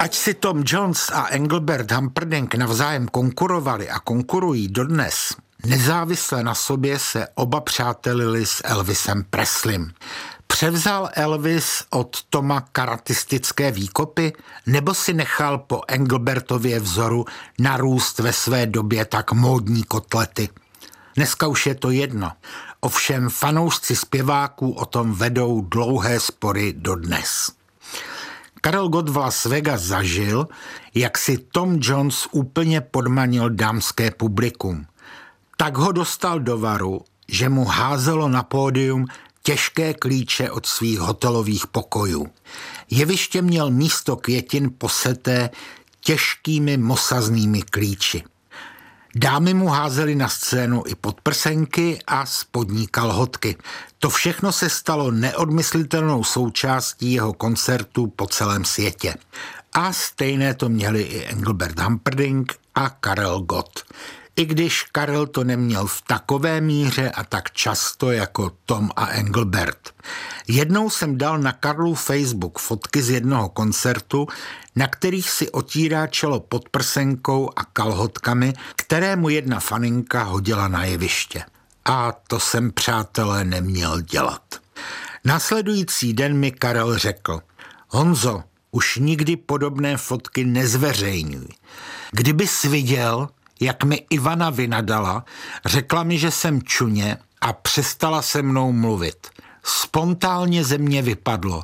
Ať si Tom Jones a Engelbert Humperdinck navzájem konkurovali a konkurují dodnes, nezávisle na sobě se oba přátelili s Elvisem Presleym. Převzal Elvis od Toma karatistické výkopy, nebo si nechal po Engelbertově vzoru narůst ve své době tak módní kotlety? Dneska už je to jedno. Ovšem fanoušci zpěváků o tom vedou dlouhé spory dodnes. Karel Gott v Las Vegas zažil, jak si Tom Jones úplně podmanil dámské publikum. Tak ho dostal do varu, že mu házelo na pódium těžké klíče od svých hotelových pokojů. Jeviště měl místo květin poseté těžkými mosaznými klíči. Dámy mu házely na scénu i podprsenky a spodní kalhotky. To všechno se stalo neodmyslitelnou součástí jeho koncertů po celém světě. A stejné to měli i Engelbert Humperdinck a Karel Gott. I když Karel to neměl v takové míře a tak často jako Tom a Engelbert. Jednou jsem dal na Karlův Facebook fotky z jednoho koncertu, na kterých si otírá čelo podprsenkou a kalhotkami, které mu jedna faninka hodila na jeviště. A to jsem, přátelé, neměl dělat. Následující den mi Karel řekl: Honzo, už nikdy podobné fotky nezveřejňuj. Kdybys viděl, jak mi Ivana vynadala, řekla mi, že jsem čuně a přestala se mnou mluvit. Spontánně ze mě vypadlo: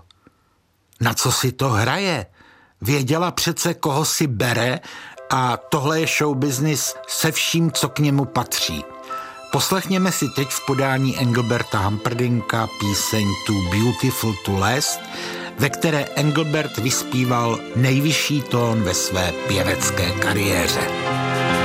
na co si to hraje? Věděla přece, koho si bere, a tohle je showbusiness se vším, co k němu patří. Poslechněme si teď v podání Engelberta Humperdincka píseň Too Beautiful to Last, ve které Engelbert vyspíval nejvyšší tón ve své pěvecké kariéře.